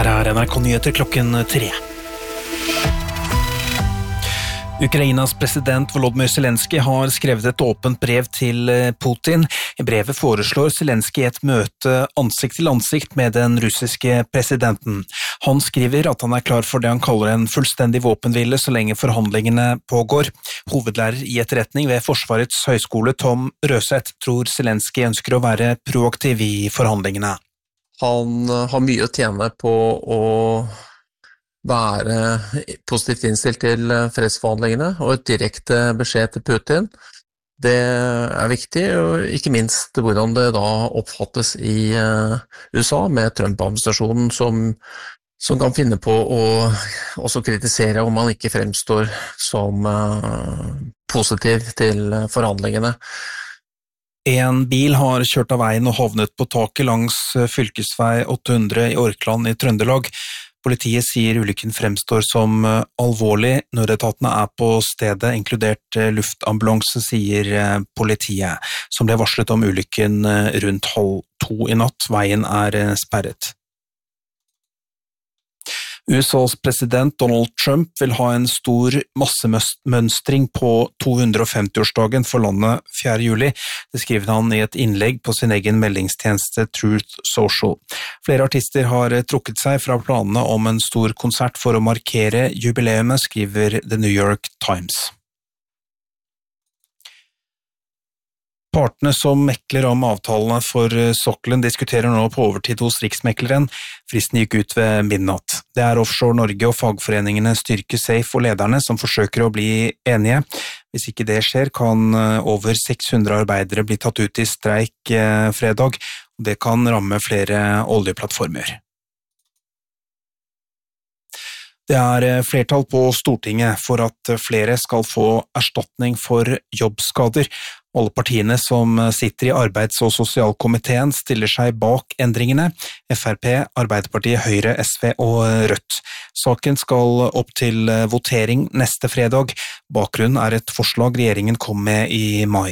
Her NRK Nyheter klokken 3. Ukrainas president Volodymyr Zelensky har skrevet et åpent brev til Putin. I brevet foreslår Zelensky et møte ansikt til ansikt med den russiske presidenten. Han skriver at han er klar for det han kaller en fullstendig våpenhvile så lenge forhandlingene pågår. Hovedlærer i etterretning ved Forsvarets høyskole Tom Røseth tror Zelensky ønsker å være proaktiv i forhandlingene. Han har mye å tjene på å være positivt innstilt til fredsforhandlingene, og et direkte beskjed til Putin. Det er viktig, og ikke minst hvordan det da oppfattes i USA med Trump-administrasjonen som kan finne på å også kritisere om man ikke fremstår som positiv til forhandlingene. En bil har kjørt av veien og havnet på taket langs fylkesvei 800 i Orkland i Trøndelag. Politiet sier ulykken fremstår som alvorlig. Nødetatene er på stedet, inkludert luftambulanse, sier politiet, som ble varslet om ulykken rundt 1:30 i natt. Veien er sperret. USAs president Donald Trump vil ha en stor massemønstring på 250-årsdagen for landet 4. juli. Det skriver han i et innlegg på sin egen meldingstjeneste Truth Social. Flere artister har trukket seg fra planene om en stor konsert for å markere jubileumet, skriver The New York Times. Partene som mekler om avtalene for sokkelen diskuterer nå på overtid hos Riksmekleren. Fristen gikk ut ved midnatt. Det er Offshore Norge og fagforeningene Styrke Safe og lederne som forsøker å bli enige. Hvis ikke det skjer, kan over 600 arbeidere bli tatt ut i streik fredag, og det kan ramme flere oljeplattformer. Det er flertall på Stortinget for at flere skal få erstatning for jobbskader. Alle partiene som sitter i arbeids- og sosialkomiteen stiller seg bak endringene. FrP, Arbeiderpartiet, Høyre, SV og Rødt. Saken skal opp til votering neste fredag. Bakgrunnen er et forslag regjeringen kom med i mai.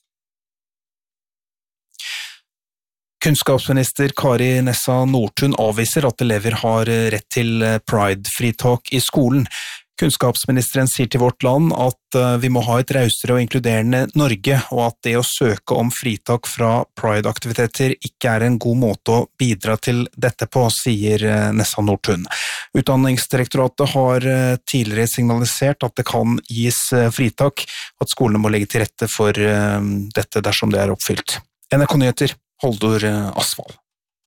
Kunnskapsminister Kari Nessa Nordtun avviser at elever har rett til Pride-fritak i skolen. Kunnskapsministeren sier til Vårt Land at vi må ha et rausere og inkluderende Norge, og at det å søke om fritak fra Pride-aktiviteter ikke er en god måte å bidra til dette på, sier Nessa Nordtun. Utdanningsdirektoratet har tidligere signalisert at det kan gis fritak, og at skolene må legge til rette for dette dersom det er oppfylt. NRK Nyheter, Holdor Asvald.